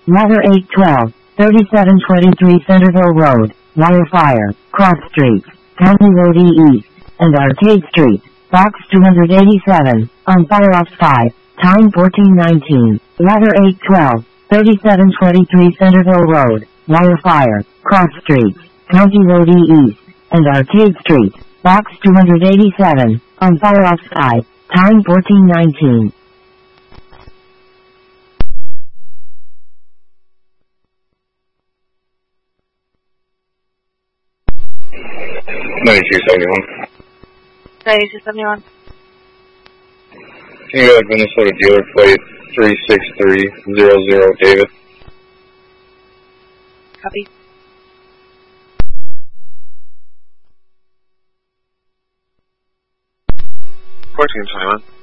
Ladder 812, 3723 Centerville Road, Wire Fire, Cross Street, County Road E East, and Arcade Street, Box 287, on fire off 5, time 1419. Ladder 812, 3723 Centerville Road, Wire Fire, Cross Street, County Road E East, and Arcade Street, Box 287, on fire off 5, time 1419. $92.71. 92.71. Can you go to Minnesota dealer plate 36300 David? Copy. 1421.